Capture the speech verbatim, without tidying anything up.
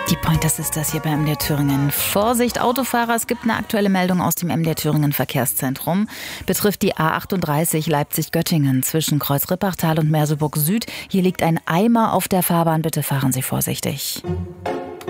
Die Pointer Sisters hier bei M D R Thüringen. Vorsicht Autofahrer, es gibt eine aktuelle Meldung aus dem M D R Thüringen Verkehrszentrum. Betrifft die A achtunddreißig Leipzig-Göttingen zwischen Kreuz-Rippachtal und Merseburg Süd. Hier liegt ein Eimer auf der Fahrbahn, bitte fahren Sie vorsichtig.